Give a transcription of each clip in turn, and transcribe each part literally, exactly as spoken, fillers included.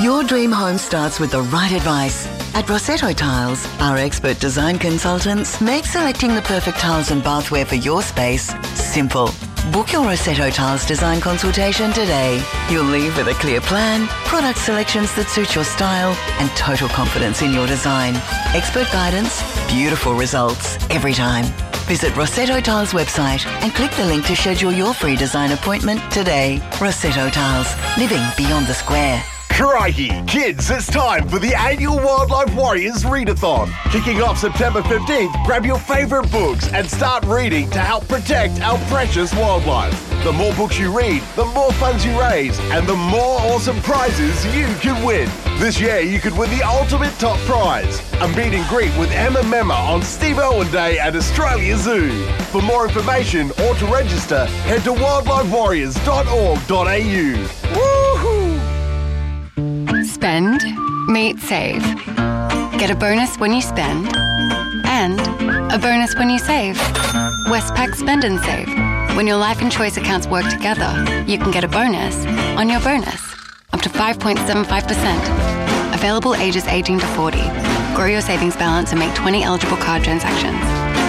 Your dream home starts with the right advice. At Rossetto Tiles, our expert design consultants make selecting the perfect tiles and bathware for your space simple. Book your Rossetto Tiles design consultation today. You'll leave with a clear plan, product selections that suit your style, and total confidence in your design. Expert guidance, beautiful results every time. Visit Rossetto Tiles website and click the link to schedule your free design appointment today. Rossetto Tiles, living beyond the square. Crikey! Kids, it's time for the annual Wildlife Warriors Readathon. Kicking off September fifteenth, grab your favourite books and start reading to help protect our precious wildlife. The more books you read, the more funds you raise, and the more awesome prizes you can win. This year, you could win the ultimate top prize, a meet and greet with Emma Memma on Steve Irwin Day at Australia Zoo. For more information or to register, head to wildlife warriors dot org dot a u. Woohoo! Spend, meet, save. Get a bonus when you spend and a bonus when you save. Westpac Spend and Save. When your life and choice accounts work together, you can get a bonus on your bonus, up to five point seven five percent. Available ages eighteen to forty. Grow your savings balance and make twenty eligible card transactions.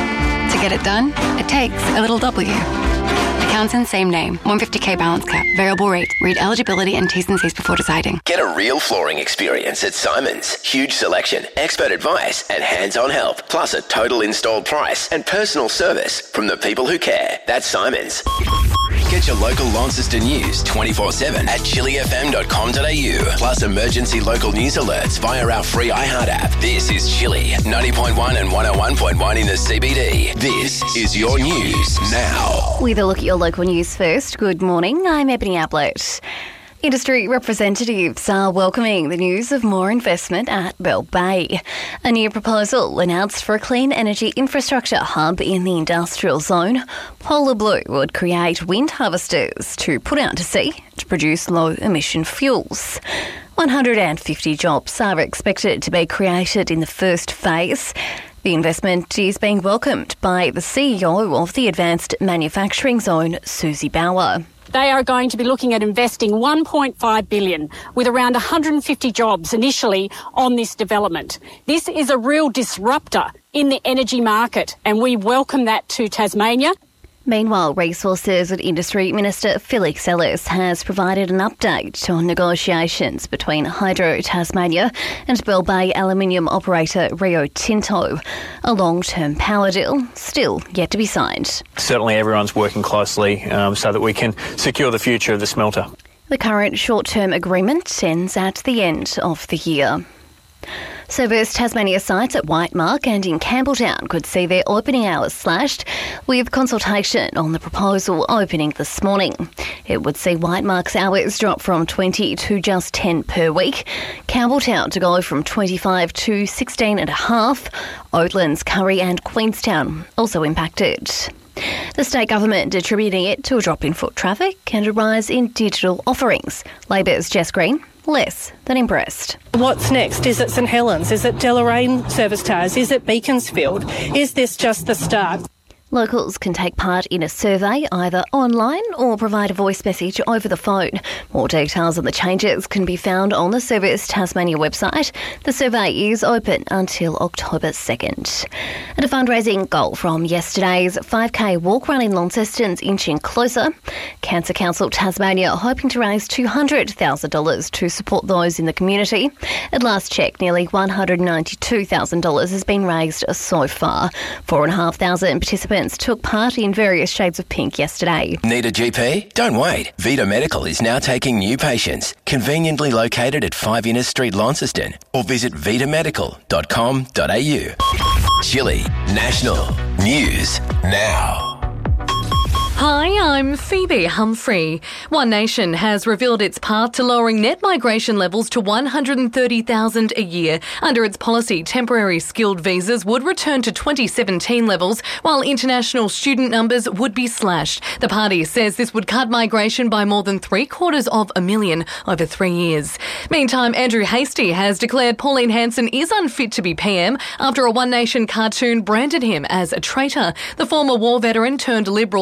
To get it done, it takes a little W. Accounts in same name. one hundred fifty k balance cap. Variable rate. Read eligibility and T's and C's before deciding. Get a real flooring experience at Simons. Huge selection, expert advice and hands-on help. Plus a total installed price and personal service from the people who care. That's Simons. Get your local Launceston news twenty-four seven at chili f m dot com dot a u. Plus emergency local news alerts via our free iHeart app. This is Chili, ninety point one and one oh one point one in the C B D. This is your news now. With a look at your local news first. Good morning, I'm Ebony Ablett. Industry representatives are welcoming the news of more investment at Bell Bay. A new proposal announced for a clean energy infrastructure hub in the industrial zone. Polar Blue would create wind harvesters to put out to sea to produce low-emission fuels. one hundred fifty jobs are expected to be created in the first phase. The investment is being welcomed by the C E O of the Advanced Manufacturing Zone, Susie Bauer. They are going to be looking at investing one point five billion dollars with around one hundred fifty jobs initially on this development. This is a real disruptor in the energy market and we welcome that to Tasmania. Meanwhile, Resources and Industry Minister Felix Ellis has provided an update on negotiations between Hydro Tasmania and Bell Bay aluminium operator Rio Tinto. A long-term power deal still yet to be signed. Certainly everyone's working closely um, so that we can secure the future of the smelter. The current short-term agreement ends at the end of the year. Service Tasmania sites at Whitemark and in Campbelltown could see their opening hours slashed, with consultation on the proposal opening this morning. It would see Whitemark's hours drop from twenty to just ten per week, Campbelltown to go from twenty-five to sixteen and a half, Oatlands, Curry and Queenstown also impacted. The state government attributing it to a drop in foot traffic and a rise in digital offerings. Labor's Jess Green, less than impressed. What's next? Is it St Helens? Is it Deloraine Service Towers? Is it Beaconsfield? Is this just the start? Locals can take part in a survey either online or provide a voice message over the phone. More details on the changes can be found on the Service Tasmania website. The survey is open until October second. And a fundraising goal from yesterday's five k walk run in Launceston's inching closer. Cancer Council Tasmania hoping to raise two hundred thousand dollars to support those in the community. At last check, nearly one hundred ninety-two thousand dollars has been raised so far. Four thousand five hundred participants took part in various shades of pink yesterday. Need a G P? Don't wait. Vita Medical is now taking new patients. Conveniently located at five Innes Street, Launceston, or visit vita medical dot com dot a u. Chili National News Now. Hi, I'm Phoebe Humphrey. One Nation has revealed its path to lowering net migration levels to one hundred thirty thousand a year. Under its policy, temporary skilled visas would return to twenty seventeen levels, while international student numbers would be slashed. The party says this would cut migration by more than three quarters of a million over three years. Meantime, Andrew Hastie has declared Pauline Hanson is unfit to be P M after a One Nation cartoon branded him as a traitor. The former war veteran turned Liberal has told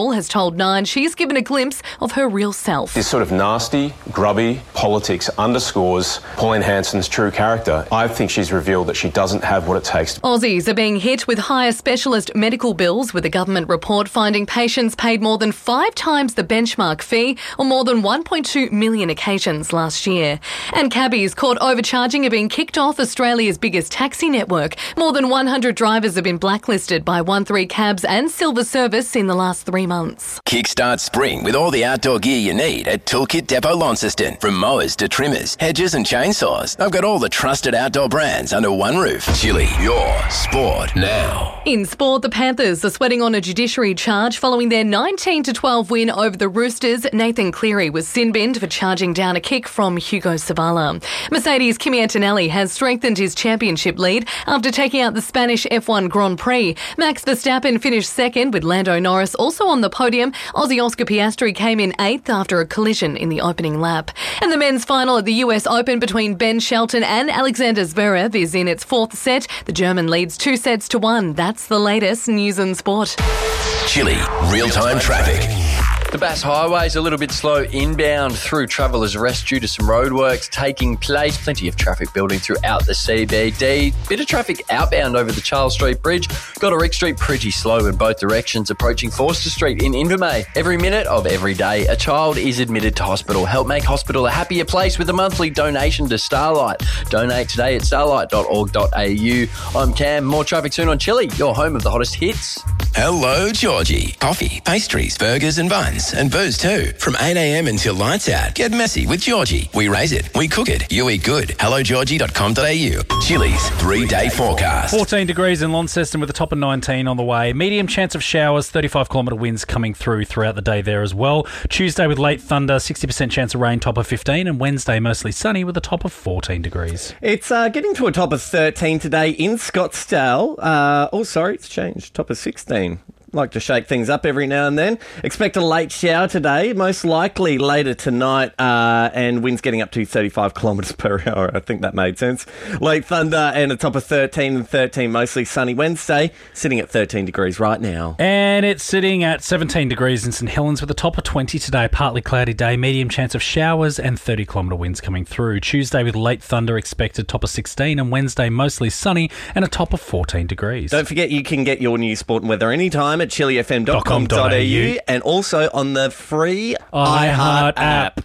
told Nine she's given a glimpse of her real self. This sort of nasty, grubby politics underscores Pauline Hanson's true character. I think she's revealed that she doesn't have what it takes. Aussies are being hit with higher specialist medical bills, with a government report finding patients paid more than five times the benchmark fee on more than one point two million occasions last year. And cabbies caught overcharging are being kicked off Australia's biggest taxi network. More than one hundred drivers have been blacklisted by one three Cabs and Silver Service in the last three months. Kickstart spring with all the outdoor gear you need at Toolkit Depot Launceston. From mowers to trimmers, hedges and chainsaws, I've got all the trusted outdoor brands under one roof. Chili, your sport now. In sport, the Panthers are sweating on a judiciary charge following their nineteen to twelve win over the Roosters. Nathan Cleary was sin-binned for charging down a kick from Hugo Savala. Mercedes' Kimi Antonelli has strengthened his championship lead after taking out the Spanish F one Grand Prix. Max Verstappen finished second, with Lando Norris also on the podium. Aussie Oscar Piastri came in eighth after a collision in the opening lap. And the men's final at the U S Open between Ben Shelton and Alexander Zverev is in its fourth set. The German leads two sets to one. That's the latest news and sport. Chili, real-time traffic. The Bass Highway is a little bit slow inbound through Traveller's Rest due to some roadworks taking place. Plenty of traffic building throughout the C B D. Bit of traffic outbound over the Charles Street Bridge. Godderick Street pretty slow in both directions, approaching Forster Street in Invermay. Every minute of every day, a child is admitted to hospital. Help make hospital a happier place with a monthly donation to Starlight. Donate today at starlight dot org dot a u. I'm Cam. More traffic soon on Chili, your home of the hottest hits. Hello, Georgie. Coffee, pastries, burgers and buns, and booze too. From eight a.m. until lights out. Get messy with Georgie. We raise it, we cook it, you eat good. hello georgie dot com dot a u. Chili's three-day forecast. fourteen degrees in Launceston with a top of nineteen on the way. Medium chance of showers, thirty-five kilometre winds coming through throughout the day there as well. Tuesday with late thunder, sixty percent chance of rain, top of fifteen. And Wednesday mostly sunny with a top of fourteen degrees. It's uh, getting to a top of thirteen today in Scottsdale. Uh, oh, sorry, it's changed. Top of sixteen. Like to shake things up every now and then. Expect a late shower today, most likely later tonight, uh, and winds getting up to thirty-five kilometres per hour. I think that made sense. Late thunder and a top of thirteen and thirteen, mostly sunny. Wednesday, sitting at thirteen degrees right now. And it's sitting at seventeen degrees in St Helens with a top of twenty today. Partly cloudy day, medium chance of showers and thirty kilometre winds coming through. Tuesday with late thunder expected, top of sixteen, and Wednesday mostly sunny and a top of fourteen degrees. Don't forget you can get your news, sport and weather anytime at chili f m dot com dot a u and also on the free iHeart app.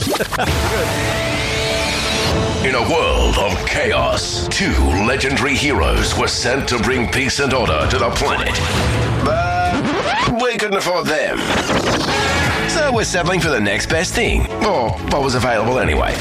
In a world of chaos, two legendary heroes were sent to bring peace and order to the planet. But we couldn't afford them. So we're settling for the next best thing, or what was available anyway.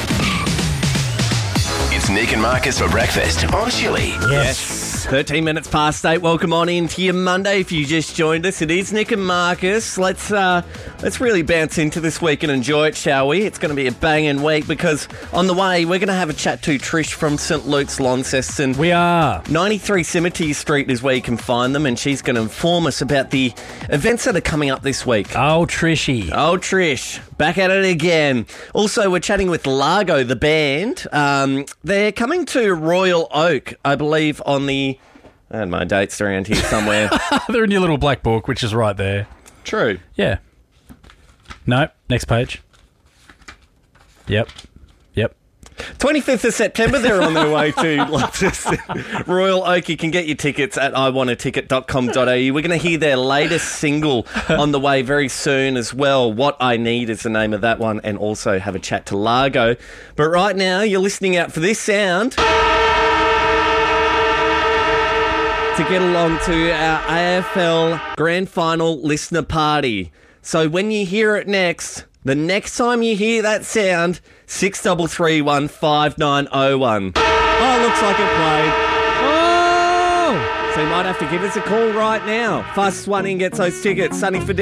It's Nick and Marcus for breakfast on Chili. Yes. thirteen minutes past eight. Welcome on into your Monday. If you just joined us, it is Nick and Marcus. Let's uh, let's really bounce into this week and enjoy it, shall we? It's going to be a banging week because on the way we're going to have a chat to Trish from St Luke's Launceston. We are. ninety-three Cemetery Street is where you can find them, and she's going to inform us about the events that are coming up this week. Oh, Trishy. Oh, Trish. Back at it again. Also, we're chatting with Largo, the band. Um, they're coming to Royal Oak, I believe, on the... I had my dates around here somewhere. They're in your little black book, which is right there. True. Yeah. No, next page. Yep. Yep. twenty-fifth of September, they're on their way to Launceston. Royal Oak. You can get your tickets at i want a ticket dot com dot a u. We're going to hear their latest single on the way very soon as well. What I Need is the name of that one, and also have a chat to Largo. But right now, you're listening out for this sound to get along to our A F L Grand Final listener party. So when you hear it next, the next time you hear that sound, six three three one five nine oh one. Oh, looks like it played. Oh! So you might have to give us a call right now. Fastest one in gets those tickets. Sunny for